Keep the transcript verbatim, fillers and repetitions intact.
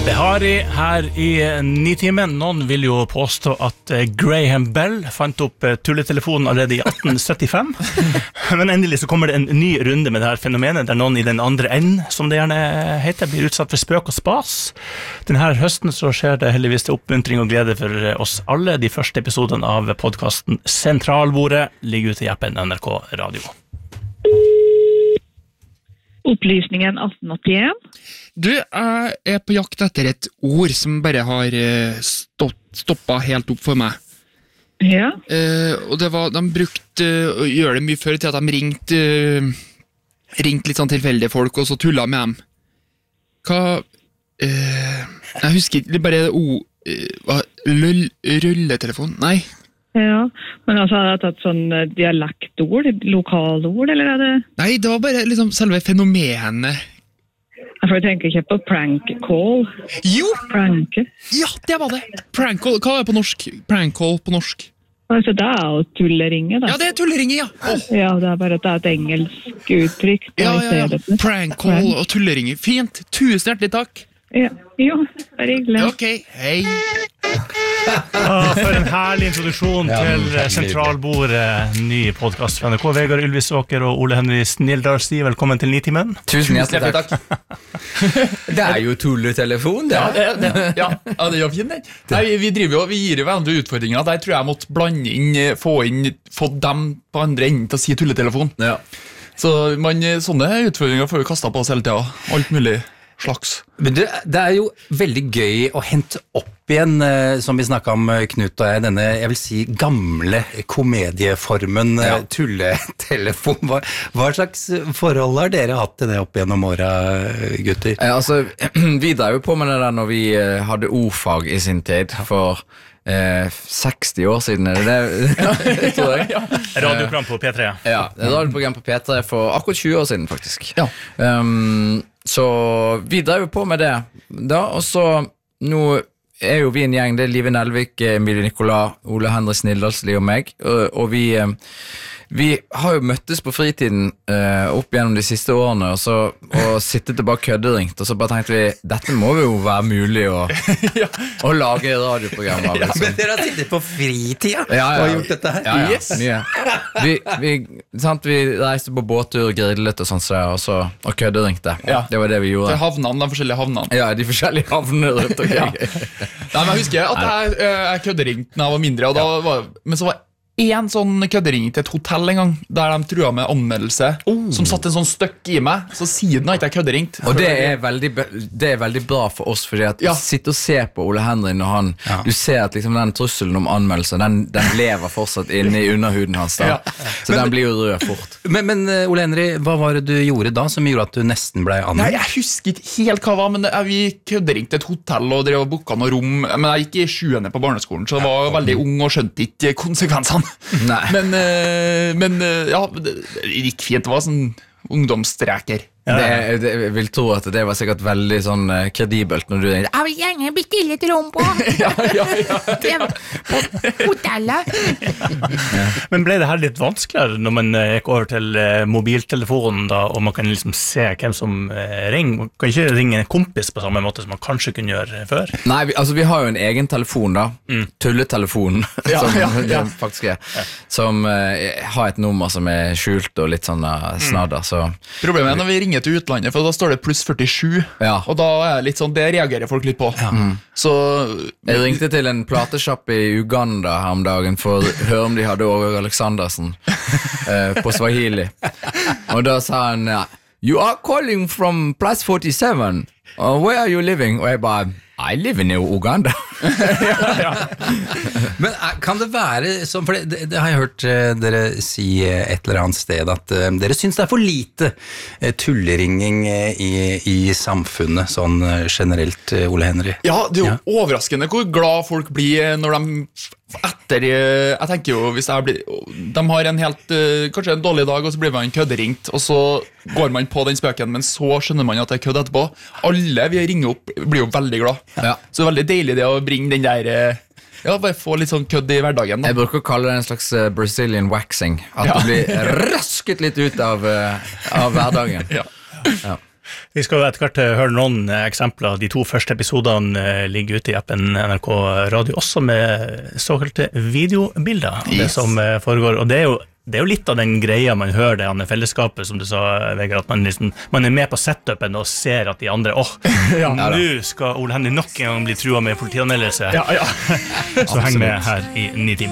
Behari her i Nitimen. Noen vil jo påstå at Graham Bell fant opp tulletelefonen allerede i atten syttifem. Men endelig så kommer det en ny runde med det her fenomenet, der noen i den andre enden, som det gjerne heter, blir utsatt for spøk og spas. Denne høsten så skjer det heldigvis til oppmuntring og glede for oss alle. De første episodene av podcasten Sentralbordet ligger ute i appen N R K Radio. Opplysningen atten åttien. Du, jeg er på jakt etter et ord som bare har stått, stoppet helt opp for meg. Ja. Eh, og det var, de brukte å gjøre det mye før til at de ringte, ringte litt sånn tilfeldige folk, og så tullet med dem. Hva, eh, jeg husker ikke, bare det ord, hva, lull, rulletelefon, nei. Ja, men altså har jeg tatt sånn dialektord, lokalord, eller er det? Nei, det var bare liksom selve fenomenet. For jeg tenker ikke på prank call. Jo! Pranke. Ja, det var det. Prank call, hva er det på norsk? Prank call på norsk? Altså det er jo tulleringe da. Ja, det er tulleringe, ja. Oh. Ja, det er bare at det er et engelsk uttrykk. Ja, ja, ja. Prank call og tulleringe. Fint. Tusen hjertelig takk. Ja, jo, det er hyggelig. Ok, hei. Ah, for en herlig introduksjon ja, til Sentralbordet, ny podcast fra N R K. Vegard Ylvisåker og Ole Henry Snildarsti, velkommen til Nitimen. Tusen hjertelig takk. Det er jo tulletelefon, det. Ja, det, det, ja. Ja, det er jo fint, det. Nei, vi, driver jo, vi gir jo hverandre utfordringer. Der tror jeg jeg måtte blande inn, få inn, få dem på andre enden til å si tulletelefon. Ja. Så man, sånne utfordringer får vi kastet på oss hele tiden. Alt mulig slags. Men det, det er jo veldig gøy å hente opp igjen, eh, som vi snakket om, Knut og jeg, denne, jeg vil si, gamle komedieformen, ja. Tulletelefon. Hva, hva slags forhold har dere hatt til det opp gjennom åra, gutter? Eh, altså, vi drev jo på med det der når vi eh, hadde ordfag i sin tid, for eh, seksti år siden, er det det? Ja, tror jeg. Ja. Radioprogram på P tre. Ja, det er radioprogram på P tre for akkurat tjue år siden, faktisk. Ja. Um, så vi drev jo på med det da, og så nå er jo vi en gjeng, det er Live Nelvik, Emilie Nicolas, Ole Henry Snildarsti og meg, og, og vi, vi har jo møttes på fritiden uh, opp gjennom de siste årene, og så og sittet og bare kødderingt, og så bare tenkte vi, dette må jo være mulig å, ja. å lage radioprogram av. Ja, men dere har sittet på fritida ja, ja. og har gjort dette her? Ja, ja, yes. mye. Vi, vi, sant, vi reiste på båttur, grillet og sånn, så, og så og kødderingte. Ja. Det var det vi gjorde. Det er havnene, de forskjellige havnene. Ja, de forskjellige havnene rundt omkring. Ja. Nei, men jeg husker at jeg, jeg kødderingt da jeg var mindre, og da var, men så var en sånn køddering til et hotell en gang, der de trua med anmeldelse, oh. som satt en sånn støkk i meg, så siden har ikke jeg kødderingt. Og det er, veldig, det er veldig bra for oss, fordi at ja. Sitte og se på Ole Henry når han, ja. Du ser at liksom den trusselen om anmeldelse, den, den lever fortsatt inne i underhuden hans da. Ja. Så men, den blir jo rød fort. Men, men Ole Henry, hva var det du gjorde da som gjorde at du nesten ble anmeldt? Nei, jeg husker ikke helt hva det var, men vi kødderingt et hotell og drev og booket noe rom, men jeg gikk i sjuende på barneskolen, så jeg var veldig ung og skjønte ikke konsekvensene. Nei. Men, men ja, det gikk fint, det var sånn ungdomsstreker. Ja. Det, det, jeg vil tro at det var sikkert veldig sånn uh, kredibelt når du ringte. Jeg vil gjerne bestille et rom på ja, ja, ja. Det var på hotellet. Ja. Men ble det her litt vanskeligere når man uh, gikk over til uh, mobiltelefonen da, og man kan liksom se hvem som uh, ringer? Man kan ikke ringe en kompis på samme måte som man kanskje kunne gjøre før? Nei, vi, altså vi har jo en egen telefon da, mm. tulletelefonen, ja, som ja, ja. det faktisk er, ja. Som uh, har et nummer som er skjult og litt sånn uh, snadder, så problemet er når vi ringer til utlandet, for da står det pluss førtisju, ja. Og da er det litt sånn, det reagerer folk litt på. Ja. Mm. Så jeg ringte til en plateshoppe i Uganda her om dagen for å høre om de hadde Åge Aleksandersen uh, på Swahili. Og da sa han, you are calling from plus forty-seven, uh, where are you living? Og jeg bare, I live in Uganda. ja, ja. Men kan det være sånn, for det, det har jeg hørt uh, dere si et eller annet sted, at uh, dere synes det er for lite uh, tulleringing uh, i, i samfunnet, sånn uh, generelt, uh, Ole Henry? Ja, det er jo ja. Overraskende hvor glad folk blir når de etter, jeg tenker jo, hvis jeg blir, de har en helt, kanskje en dårlig dag, og så blir man kødderingt, og så går man på den spøken, men så skjønner man at det er kødd etterpå. Alle vi ringer opp blir jo veldig glad. Ja. Så det er veldig deilig det å bringe den der, ja, bare få litt sånn kødd i hverdagen da. Jeg bruker å kalle det en slags Brazilian waxing, at ja. Det blir rasket litt ut av, av hverdagen. Ja. Ja. Vi skal etter hvert høre noen eksempler. De to første episodene ligger ute i appen N R K Radio, også med såkalte videobilder av det som foregår. Og det er jo Det er jo litt av den greia man hører det andre fellesskapet, som du sa, Vegard, at man, liksom, man er med på setupen og ser at de andre, åh, oh, ja, nå skal Ole Henry nok en gang bli trua med politianmeldelse. Ja, ja. Så heng med her i ni timer.